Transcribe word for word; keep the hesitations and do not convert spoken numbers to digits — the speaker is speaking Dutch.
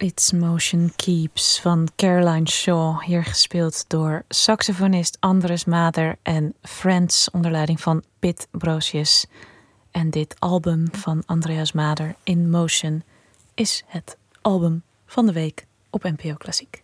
Its Motion Keeps van Caroline Shaw, hier gespeeld door saxofonist Andres Mader en Friends onder leiding van Pit Brosius. En dit album van Andreas Mader, In Motion, is het album van de week op N P O Klassiek.